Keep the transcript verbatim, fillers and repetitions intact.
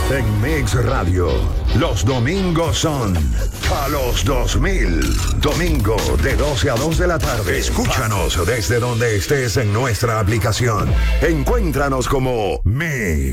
En Mix Radio, los domingos son Palos dos mil. Domingo de doce a dos de la tarde. Escúchanos desde donde estés en nuestra aplicación. Encuéntranos como Mix.